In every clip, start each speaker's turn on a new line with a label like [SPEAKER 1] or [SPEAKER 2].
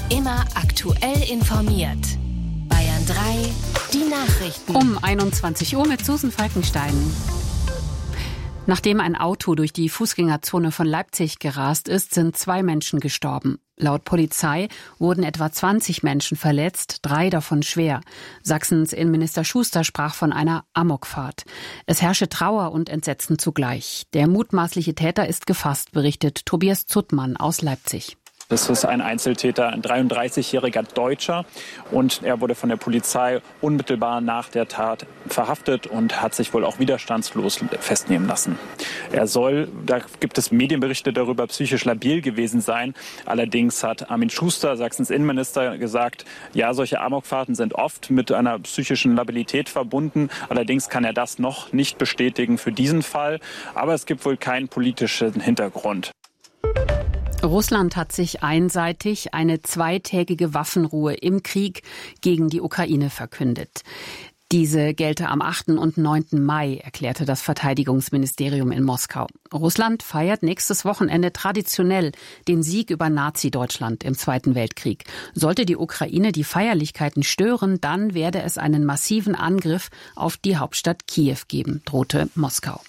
[SPEAKER 1] Immer aktuell informiert. Bayern 3, die Nachrichten.
[SPEAKER 2] Um 21 Uhr mit Susan Falkenstein. Nachdem ein Auto durch die Fußgängerzone von Leipzig gerast ist, sind 2 Menschen gestorben. Laut Polizei wurden etwa 20 Menschen verletzt, 3 davon schwer. Sachsens Innenminister Schuster sprach von einer Amokfahrt. Es herrsche Trauer und Entsetzen zugleich. Der mutmaßliche Täter ist gefasst, berichtet Tobias Zuttmann aus Leipzig.
[SPEAKER 3] Das ist ein Einzeltäter, ein 33-jähriger Deutscher, und er wurde von der Polizei unmittelbar nach der Tat verhaftet und hat sich wohl auch widerstandslos festnehmen lassen. Er soll, da gibt es Medienberichte darüber, psychisch labil gewesen sein. Allerdings hat Armin Schuster, Sachsens Innenminister, gesagt, ja, solche Amokfahrten sind oft mit einer psychischen Labilität verbunden. Allerdings kann er das noch nicht bestätigen für diesen Fall. Aber es gibt wohl keinen politischen Hintergrund.
[SPEAKER 2] Russland hat sich einseitig eine 2-tägige Waffenruhe im Krieg gegen die Ukraine verkündet. Diese gelte am 8. und 9. Mai, erklärte das Verteidigungsministerium in Moskau. Russland feiert nächstes Wochenende traditionell den Sieg über Nazi-Deutschland im Zweiten Weltkrieg. Sollte die Ukraine die Feierlichkeiten stören, dann werde es einen massiven Angriff auf die Hauptstadt Kiew geben, drohte Moskau.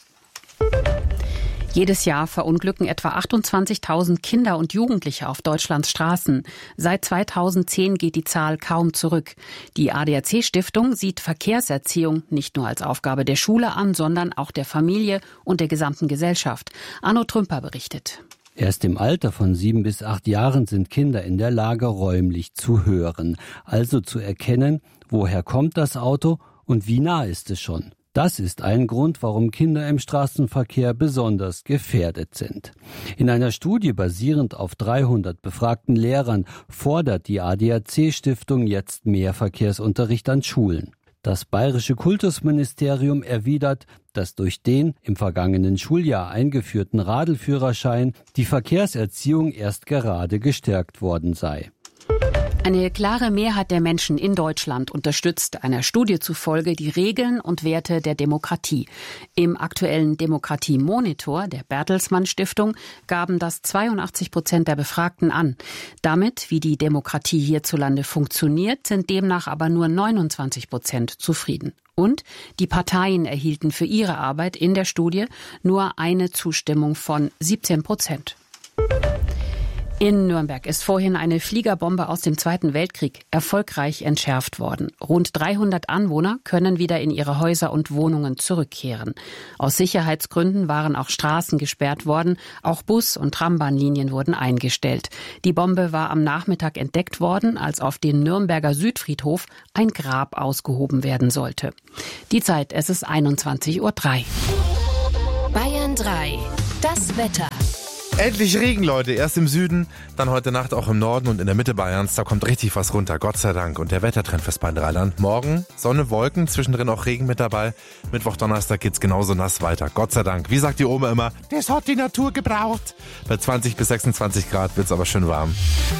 [SPEAKER 2] Jedes Jahr verunglücken etwa 28.000 Kinder und Jugendliche auf Deutschlands Straßen. Seit 2010 geht die Zahl kaum zurück. Die ADAC-Stiftung sieht Verkehrserziehung nicht nur als Aufgabe der Schule an, sondern auch der Familie und der gesamten Gesellschaft. Arno Trümper berichtet.
[SPEAKER 4] Erst im Alter von 7 bis 8 Jahren sind Kinder in der Lage, räumlich zu hören. Also zu erkennen, woher kommt das Auto und wie nah ist es schon. Das ist ein Grund, warum Kinder im Straßenverkehr besonders gefährdet sind. In einer Studie basierend auf 300 befragten Lehrern fordert die ADAC-Stiftung jetzt mehr Verkehrsunterricht an Schulen. Das Bayerische Kultusministerium erwidert, dass durch den im vergangenen Schuljahr eingeführten Radelführerschein die Verkehrserziehung erst gerade gestärkt worden sei.
[SPEAKER 2] Eine klare Mehrheit der Menschen in Deutschland unterstützt einer Studie zufolge die Regeln und Werte der Demokratie. Im aktuellen Demokratie-Monitor der Bertelsmann Stiftung gaben das 82% der Befragten an. Damit, wie die Demokratie hierzulande funktioniert, sind demnach aber nur 29% zufrieden. Und die Parteien erhielten für ihre Arbeit in der Studie nur eine Zustimmung von 17%. In Nürnberg ist vorhin eine Fliegerbombe aus dem Zweiten Weltkrieg erfolgreich entschärft worden. Rund 300 Anwohner können wieder in ihre Häuser und Wohnungen zurückkehren. Aus Sicherheitsgründen waren auch Straßen gesperrt worden, auch Bus- und Trambahnlinien wurden eingestellt. Die Bombe war am Nachmittag entdeckt worden, als auf den Nürnberger Südfriedhof ein Grab ausgehoben werden sollte. Die Zeit, es ist 21:03 Uhr.
[SPEAKER 1] Bayern 3, das Wetter.
[SPEAKER 5] Endlich Regen, Leute. Erst im Süden, dann heute Nacht auch im Norden und in der Mitte Bayerns. Da kommt richtig was runter, Gott sei Dank. Und der Wettertrend fürs Bayern-Dreiland. Morgen Sonne, Wolken, zwischendrin auch Regen mit dabei. Mittwoch, Donnerstag geht's genauso nass weiter, Gott sei Dank. Wie sagt die Oma immer, das hat die Natur gebraucht. Bei 20 bis 26 Grad wird's aber schön warm.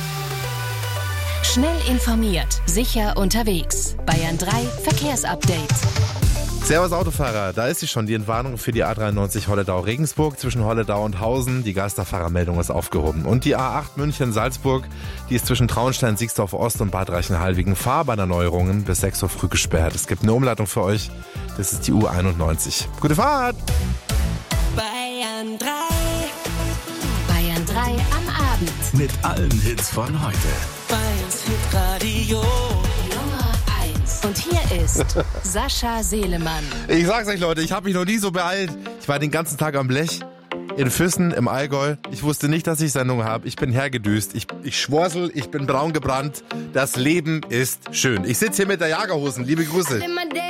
[SPEAKER 1] Schnell informiert, sicher unterwegs. Bayern 3 Verkehrsupdate.
[SPEAKER 5] Servus Autofahrer, da ist sie schon, die Entwarnung für die A93 Holledau-Regensburg zwischen Holledau und Hausen. Die Geisterfahrermeldung ist aufgehoben. Und die A8 München-Salzburg, die ist zwischen Traunstein, Siegsdorf-Ost und Bad Reichenhall wegen Fahrbahnerneuerungen bis 6 Uhr früh gesperrt. Es gibt eine Umleitung für euch, das ist die U91. Gute Fahrt!
[SPEAKER 1] Bayern 3. Bayern 3 am Abend.
[SPEAKER 6] Mit allen Hits von heute.
[SPEAKER 7] Bayerns Hitradio.
[SPEAKER 1] Und hier ist Sascha Selemann.
[SPEAKER 5] Ich sag's euch, Leute, ich habe mich noch nie so beeilt. Ich war den ganzen Tag am Blech, in Füssen, im Allgäu. Ich wusste nicht, dass ich Sendung habe. Ich bin hergedüst. Ich schworsel, ich bin braun gebrannt. Das Leben ist schön. Ich sitze hier mit der Jagerhosen. Liebe Grüße.